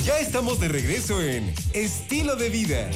Ya estamos de regreso en Estilo de Vida.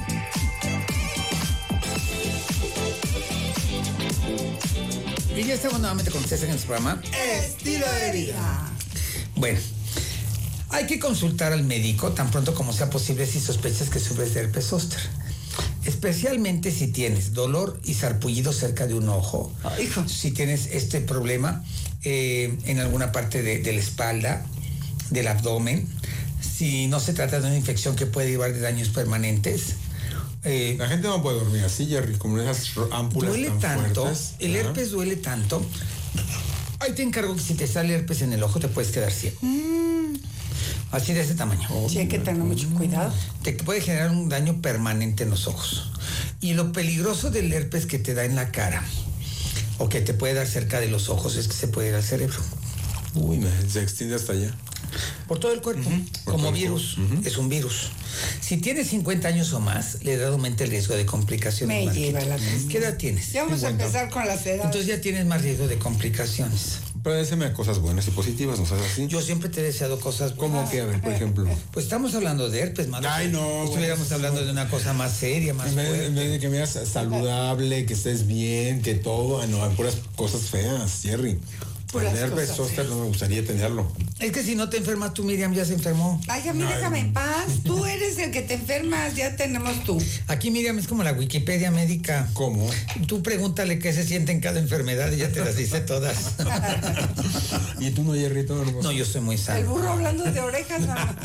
Y ya estamos nuevamente con ustedes en el programa Estilo de Vida. Bueno, hay que consultar al médico tan pronto como sea posible si sospechas que sufres de herpes zóster. Especialmente si tienes dolor y sarpullido cerca de un ojo. Si tienes este problema en alguna parte de la espalda, del abdomen. Si no se trata de una infección que puede llevar de daños permanentes. La gente no puede dormir así, Jerry, como esas ámpulas duele tan tanto, fuertes. el herpes duele tanto. Ahí te encargo que si te sale herpes en el ojo te puedes quedar ciego. Así de ese tamaño. Sí, hay que tener mucho cuidado. Te puede generar un daño permanente en los ojos. Y lo peligroso del herpes que te da en la cara o que te puede dar cerca de los ojos es que se puede ir al cerebro. Uy, se extiende hasta allá. Por todo el cuerpo, como virus, es un virus. Si tienes 50 años o más, la edad aumenta el riesgo de complicaciones. Me lleva la cosa. ¿Qué edad tienes? Ya vamos a empezar con las edades. Entonces ya tienes más riesgo de complicaciones. Pero déjeme cosas buenas y positivas, ¿no sabes así? Yo siempre te he deseado cosas ¿Cómo buenas. que? A ver, por ejemplo. Pues estamos hablando de herpes, madre. Ay, no. Estuviéramos hablando de una cosa más seria, más En fuerte. vez de que me veas saludable, que estés bien, que todo, no, hay puras cosas feas, Jerry. Puras El herpes cosas zóster no me gustaría tenerlo. Es que si no te enfermas tú, Miriam, ya se enfermó. Ay, a mí déjame en paz. Tú eres el que te enfermas, ya tenemos tú. Aquí Miriam es como la Wikipedia médica. ¿Cómo? Tú pregúntale qué se siente en cada enfermedad y ya te las dice todas. ¿Y tú no, Jerry? Todo hermoso. No, yo soy muy El sano. burro hablando de orejas.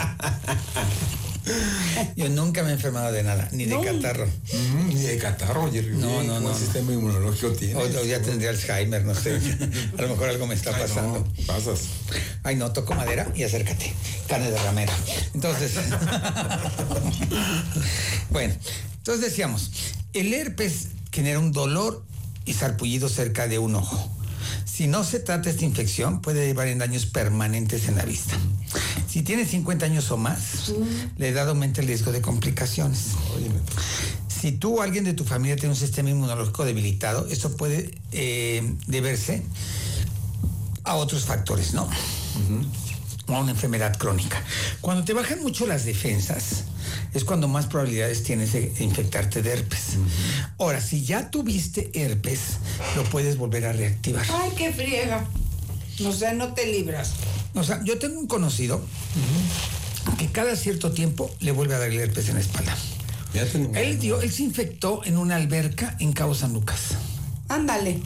Yo nunca me he enfermado de nada, ni de catarro. Ni de catarro, Jerry. No, Oye, no, ¿cómo no, el sistema inmunológico tiene? O ya tendría Alzheimer, no sé. A lo mejor algo me está pasando. No, pasas. Ay, no, toco madera y acércate. Carne de ramera. Entonces, bueno, entonces decíamos, el herpes genera un dolor y sarpullido cerca de un ojo. Si no se trata esta infección, puede llevar en daños permanentes en la vista. Si tienes 50 años o más, la edad aumenta el riesgo de complicaciones. Óyeme. Si tú o alguien de tu familia tiene un sistema inmunológico debilitado, esto puede deberse a otros factores, ¿no? O a una enfermedad crónica. Cuando te bajan mucho las defensas, es cuando más probabilidades tienes de infectarte de herpes. Ahora, si ya tuviste herpes, lo puedes volver a reactivar. Ay, qué friega. O sea, no te libras. O sea, yo tengo un conocido que cada cierto tiempo le vuelve a dar el herpes en la espalda. Ya tenemos. Él se infectó en una alberca en Cabo San Lucas. Ándale.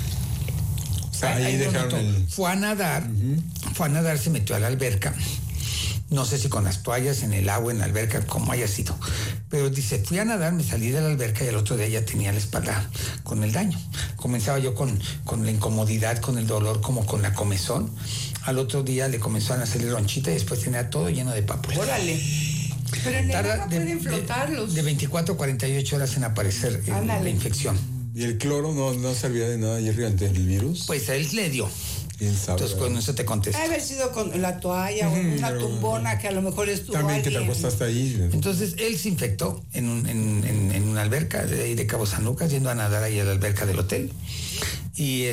Ahí lo dejaron notó. el... Fue a nadar, se metió a la alberca. No sé si con las toallas, en el agua, en la alberca, como haya sido. Pero dice, fui a nadar, me salí de la alberca y el otro día ya tenía la espalda con el daño. Comenzaba yo con la incomodidad, con el dolor, como con la comezón. Al otro día le comenzaron a salir ronchita y después tenía todo lleno de pápulas. Órale. Pero en el Tarda agua pueden flotarlos. de 24 a 48 horas en aparecer la infección. ¿Y el cloro no servía de nada, Jerry, ante el virus? Pues a él le dio. ¿Quién sabe? Entonces con eso te contesto. Ha de haber sido con la toalla o una tumbona que a lo mejor estuvo También que te alguien. acostaste ahí. Entonces él se infectó en una alberca de ahí de Cabo San Lucas, yendo a nadar ahí a la alberca del hotel. Y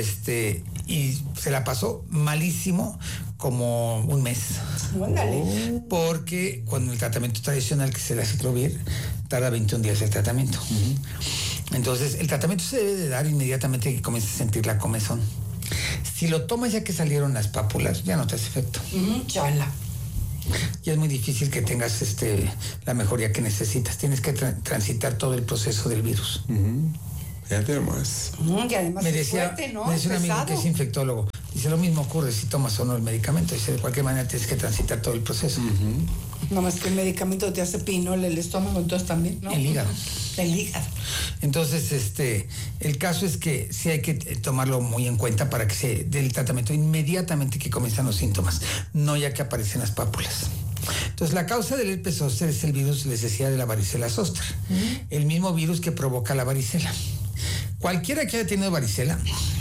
se la pasó malísimo como un mes. Ándale. Porque cuando el tratamiento tradicional que se le hace Provir tarda 21 días el tratamiento. Entonces el tratamiento se debe de dar inmediatamente que comiences a sentir la comezón. Si lo tomas ya que salieron las pápulas, ya no te hace efecto. Chala. Ya es muy difícil que tengas la mejoría que necesitas. Tienes que transitar todo el proceso del virus. Ya tenemos. Y además Me es decía, fuerte, ¿no? me decía un amigo Pesado. que es infectólogo. Dice, lo mismo ocurre si tomas o no el medicamento. Dice, de cualquier manera tienes que transitar todo el proceso. Nada más que el medicamento te hace pinol el estómago, entonces también, ¿no? El hígado. El hígado. Entonces, el caso es que sí hay que tomarlo muy en cuenta para que se dé el tratamiento inmediatamente que comienzan los síntomas, no ya que aparecen las pápulas. Entonces, la causa del herpes zóster es el virus, les decía, de la varicela zóster. El mismo virus que provoca la varicela. Cualquiera que haya tenido varicela,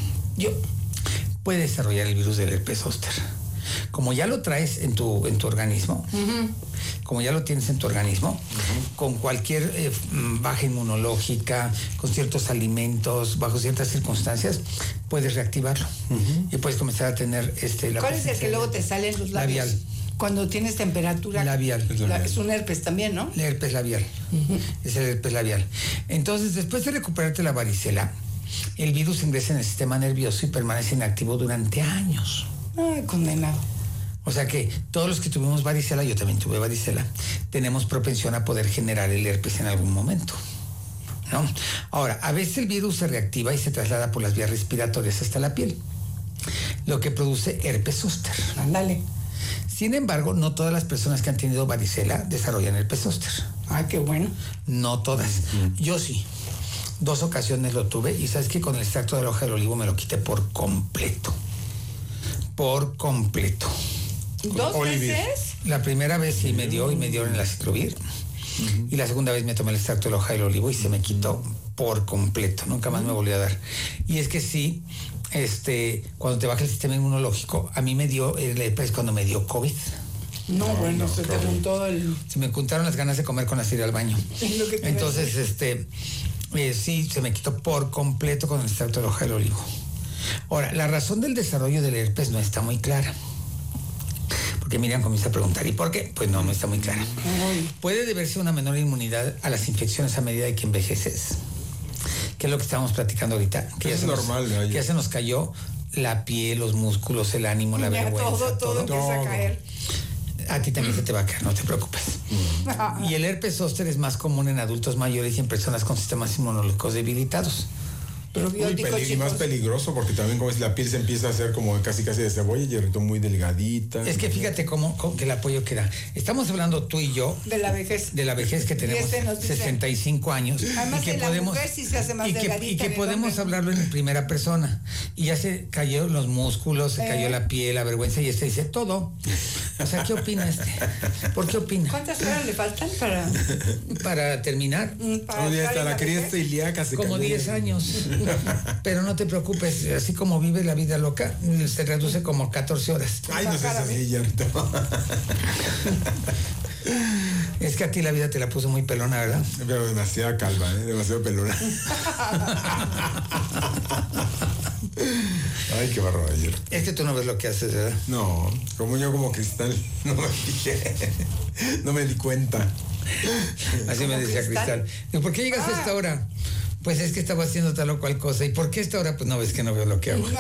puede desarrollar el virus del herpes zóster. Como ya lo traes en tu organismo, como ya lo tienes en tu organismo, con cualquier baja inmunológica, con ciertos alimentos, bajo ciertas circunstancias, puedes reactivarlo y puedes comenzar a tener ¿Cuál es el que luego te salen los labios? labial. cuando tienes temperatura labial. Es un herpes también, ¿no? El herpes labial. Es el herpes labial. Entonces, después de recuperarte la varicela, el virus ingresa en el sistema nervioso y permanece inactivo durante años. Ay, condenado. O sea que todos los que tuvimos varicela, yo también tuve varicela, tenemos propensión a poder generar el herpes en algún momento, ¿no? Ahora, a veces el virus se reactiva y se traslada por las vías respiratorias hasta la piel, lo que produce herpes zóster. Ándale. Sin embargo, no todas las personas que han tenido varicela desarrollan herpes zóster. Ay, qué bueno. No todas. Yo sí. 2 ocasiones lo tuve y sabes que con el extracto de la hoja del olivo me lo quité por completo. Por completo. 2 veces. La primera vez sí me dio y me dieron el aciclovir. Y la segunda vez me tomé el extracto de la hoja del olivo y se me quitó por completo. Nunca más me volvió a dar. Y es que sí, cuando te baja el sistema inmunológico, a mí me dio el herpes cuando me dio COVID. No, bueno, se te juntó el... Se me juntaron las ganas de comer con las ir al baño. Entonces, sí, se me quitó por completo con el extracto de la hoja del olivo. Ahora, la razón del desarrollo del herpes no está muy clara. Porque Miriam comienza a preguntar, ¿y por qué? Pues no está muy clara. Puede deberse a una menor inmunidad a las infecciones a medida de que envejeces, que es lo que estábamos platicando ahorita. Que es normal, que ya se nos cayó la piel, los músculos, el ánimo, la vergüenza. Todo empieza a caer. A ti también se te va a caer, no te preocupes. Y el herpes zóster es más común en adultos mayores y en personas con sistemas inmunológicos debilitados. Y más peligroso porque también como es la piel se empieza a hacer como casi de cebolla y ahorita muy delgadita. Es que fíjate cómo que el apoyo queda. Estamos hablando tú y yo de la vejez. De la vejez que tenemos 65 años. Además y que de podemos, la mujer sí se hace más delgadita. Y que podemos hablarlo en primera persona. Y ya se cayeron los músculos, se cayó la piel, la vergüenza y dice todo. O sea, ¿qué opina ¿Por qué opina? ¿Cuántas horas le faltan para terminar? Hasta la crianza ilíaca se como 10 años. Pero no te preocupes, así como vive la vida loca, se reduce como 14 horas. Ay, no seas así, ya. Es que a ti la vida te la puso muy pelona, ¿verdad? Pero demasiada calva, demasiado pelona. Ay, qué barro ayer. Es que tú no ves lo que haces, ¿verdad? No, como yo como cristal, no me di cuenta. Así me decía Cristal. ¿Por qué llegas a esta hora? Pues es que estaba haciendo tal o cual cosa. ¿Y por qué esta hora? Pues no ves que no veo lo que hago.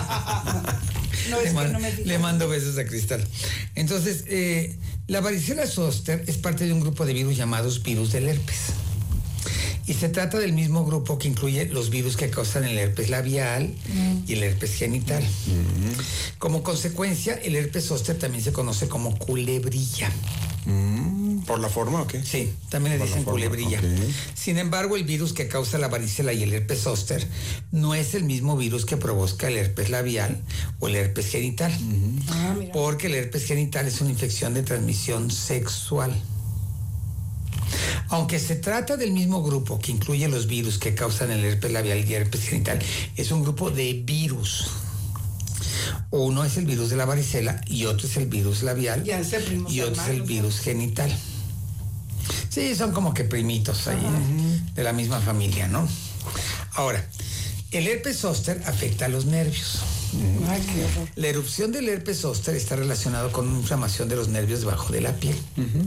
Le mando besos a Cristal. Entonces, la varicela zóster es parte de un grupo de virus llamados virus del herpes. Y se trata del mismo grupo que incluye los virus que causan el herpes labial y el herpes genital. Como consecuencia, el herpes zóster también se conoce como culebrilla. ¿Por la forma o qué? Sí, también le dicen culebrilla. Okay. Sin embargo, el virus que causa la varicela y el herpes zóster no es el mismo virus que provoca el herpes labial o el herpes genital. Porque el herpes genital es una infección de transmisión sexual. Aunque se trata del mismo grupo que incluye los virus que causan el herpes labial y el herpes genital, es un grupo de virus. Uno es el virus de la varicela y otro es el virus labial y otro es el virus genital. Sí, son como que primitos ahí, de la misma familia, ¿no? Ahora, el herpes zóster afecta a los nervios. Ay, qué horror. La erupción del herpes zóster está relacionado con una inflamación de los nervios debajo de la piel.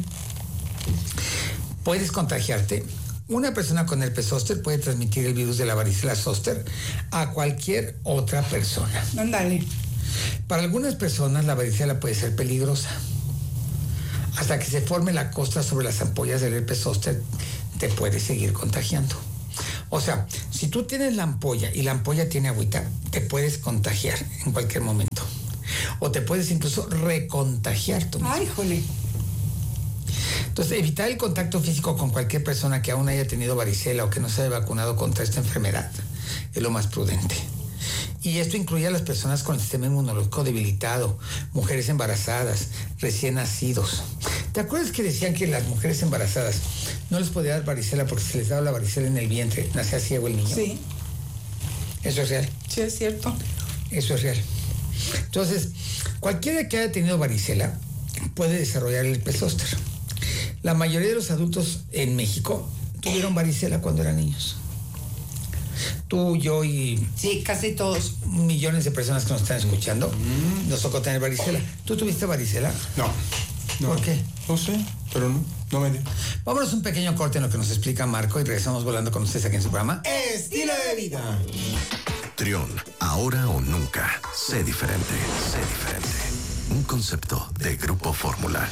Puedes contagiarte. Una persona con herpes zóster puede transmitir el virus de la varicela zóster a cualquier otra persona. Ándale. Para algunas personas la varicela puede ser peligrosa. Hasta que se forme la costra sobre las ampollas del herpes zóster, te puedes seguir contagiando. O sea, si tú tienes la ampolla y la ampolla tiene agüita, te puedes contagiar en cualquier momento. O te puedes incluso recontagiar tú mismo. Ay, jole. Entonces, evitar el contacto físico con cualquier persona que aún haya tenido varicela o que no se haya vacunado contra esta enfermedad es lo más prudente. Y esto incluye a las personas con el sistema inmunológico debilitado, mujeres embarazadas, recién nacidos. ¿Te acuerdas que decían que las mujeres embarazadas no les podía dar varicela porque se les daba la varicela en el vientre, nacía ciego el niño? Sí. Eso es real. Sí, es cierto. Eso es real. Entonces, cualquiera que haya tenido varicela puede desarrollar el herpes zóster. La mayoría de los adultos en México tuvieron varicela cuando eran niños. Tú, yo y... Sí, casi todos. Millones de personas que nos están escuchando, nos tocó tener varicela. ¿Tú tuviste varicela? No. No, ¿Por qué? No sé, pero no me dio. Vámonos un pequeño corte en lo que nos explica Marco y regresamos volando con ustedes aquí en su programa. Estilo de vida. Trión, ahora o nunca. Sé diferente, sé diferente. Un concepto de Grupo Fórmula.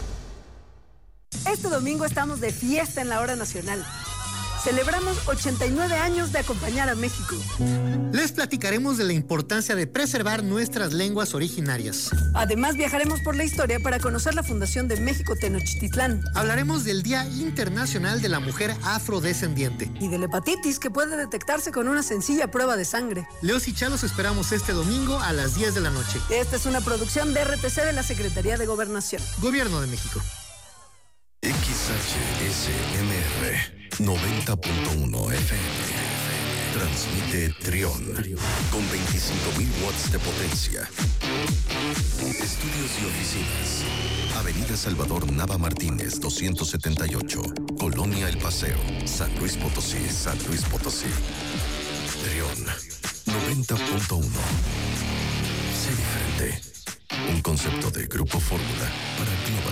Este domingo estamos de fiesta en la hora nacional. Celebramos 89 años de acompañar a México. Les platicaremos de la importancia de preservar nuestras lenguas originarias. Además, viajaremos por la historia para conocer la fundación de México Tenochtitlán. Hablaremos del Día Internacional de la Mujer Afrodescendiente. Y de la hepatitis, que puede detectarse con una sencilla prueba de sangre. Leos y Cha los esperamos este domingo a las 10 de la noche. Esta es una producción de RTC de la Secretaría de Gobernación. Gobierno de México. XHSMR 90.1 FM. Transmite Trión con 25.000 watts de potencia. Estudios y oficinas. Avenida Salvador Nava Martínez 278, Colonia El Paseo, San Luis Potosí, San Luis Potosí. Trión 90.1. Sé diferente. Un concepto de Grupo Fórmula para Global